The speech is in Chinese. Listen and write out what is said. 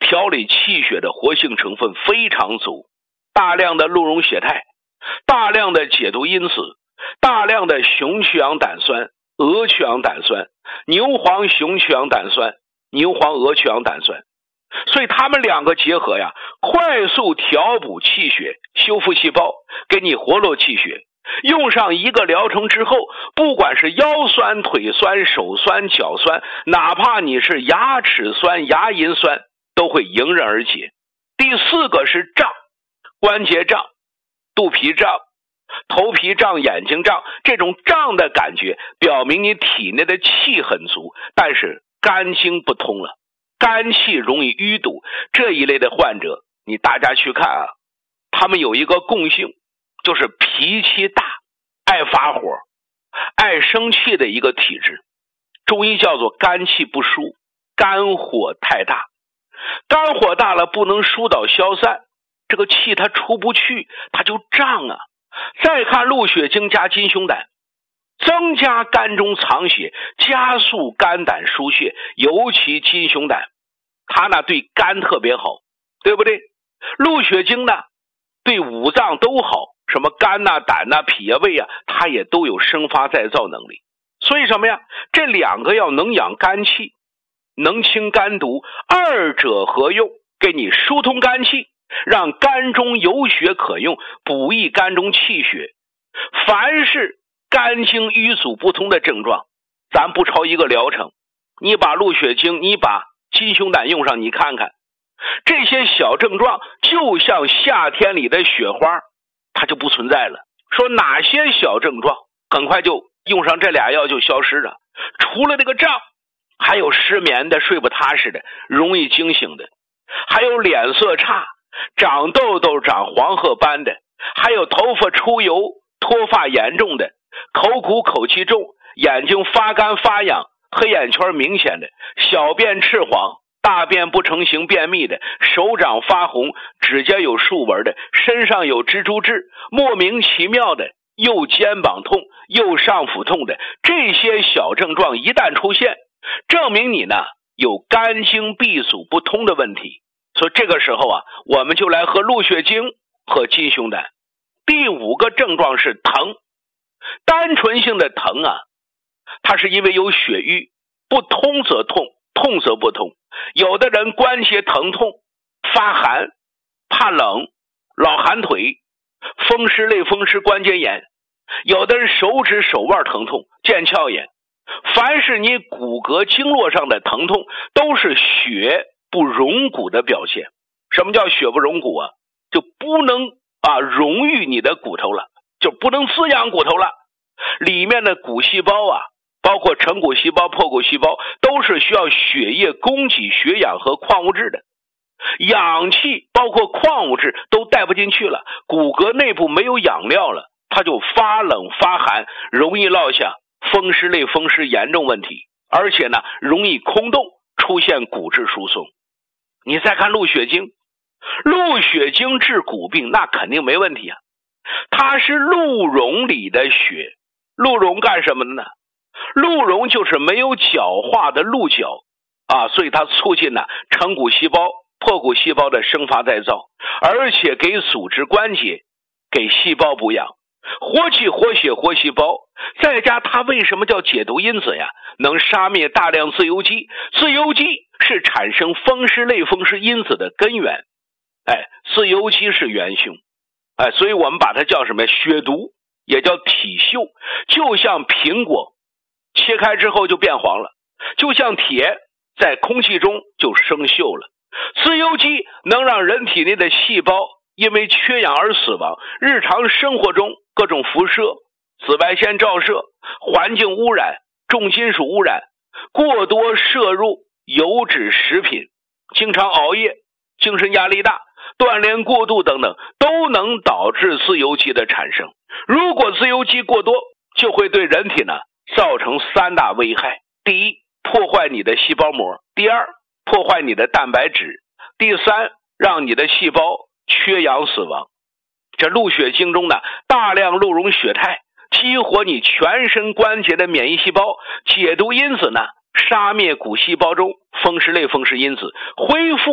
调理气血的活性成分非常足，大量的鹿茸血肽，大量的解毒因子，大量的雄曲氧胆酸、鹅曲氧胆酸、牛黄雄曲氧胆酸、牛黄鹅曲氧胆酸，所以它们两个结合呀，快速调补气血，修复细胞，给你活络气血。用上一个疗程之后，不管是腰酸、腿酸、手酸、脚酸，哪怕你是牙齿酸、牙龈酸，都会迎刃而解。第四个是胀，关节胀、肚皮胀、头皮胀、眼睛胀，这种胀的感觉表明你体内的气很足，但是肝经不通了，肝气容易淤堵。这一类的患者，大家去看啊，他们有一个共性，就是脾气大，爱发火，爱生气的一个体质。中医叫做肝气不舒，肝火太大，肝火大了不能疏导消散，这个气它出不去，它就胀啊。再看鹿血精加金熊胆，增加肝中藏血，加速肝胆疏泄，尤其金熊胆它呢对肝特别好，对不对？鹿血精呢对五脏都好，什么肝呐、胆呐、脾啊、胃啊，它也都有生发再造能力。所以什么呀？这两个要能养肝气，能清肝毒，二者合用，给你疏通肝气，让肝中有血可用，补益肝中气血。凡是肝经淤阻不通的症状，咱不超一个疗程，你把鹿血精，你把金熊胆用上，你看看这些小症状就像夏天里的雪花，它就不存在了。说哪些小症状很快就用上这俩药就消失了？除了这个胀，还有失眠的、睡不踏实的、容易惊醒的，还有脸色差、长痘痘、长黄褐斑的，还有头发出油、脱发严重的，口苦口气重，眼睛发干发痒，黑眼圈明显的，小便赤黄，大便不成形便秘的，手掌发红，指甲有竖纹的，身上有蜘蛛痣，莫名其妙的右肩膀痛、右上腹痛的，这些小症状一旦出现，证明你呢有肝经闭阻不通的问题。所以这个时候啊，我们就来喝鹿血精和金熊胆。第五个症状是疼，单纯性的疼啊，它是因为有血瘀，不通则痛，痛则不通。有的人关节疼痛、发寒、怕冷、老寒腿、风湿类风湿关节炎，有的人手指手腕疼痛、腱鞘炎。凡是你骨骼经络上的疼痛，都是血不容骨的表现。什么叫血不容骨啊？就不能溶育你的骨头了，就不能滋养骨头了。里面的骨细胞啊，包括成骨细胞、破骨细胞，都是需要血液供给血氧和矿物质的。氧气包括矿物质都带不进去了，骨骼内部没有养料了，它就发冷发寒，容易落下风湿类风湿严重问题，而且呢容易空洞，出现骨质疏松。你再看鹿血精，鹿血精治骨病那肯定没问题啊，它是鹿茸里的血。鹿茸干什么的呢？鹿茸就是没有角化的鹿角所以它促进成骨细胞、破骨细胞的生发再造，而且给组织关节、给细胞补养，活气活血活细胞。再加它为什么叫解毒因子呀？能杀灭大量自由基，自由基是产生风湿类风湿因子的根源，自由基是元凶，所以我们把它叫什么？血毒，也叫体锈。就像苹果切开之后就变黄了，就像铁在空气中就生锈了。自由基能让人体内的细胞因为缺氧而死亡。日常生活中各种辐射、紫外线照射、环境污染、重金属污染、过多摄入油脂食品、经常熬夜、精神压力大、锻炼过度等等，都能导致自由基的产生。如果自由基过多，就会对人体造成三大危害。第一，破坏你的细胞膜；第二，破坏你的蛋白质；第三，让你的细胞缺氧死亡。这鹿血精中大量鹿茸血肽激活你全身关节的免疫细胞，解毒因子杀灭骨细胞中风湿类风湿因子，恢复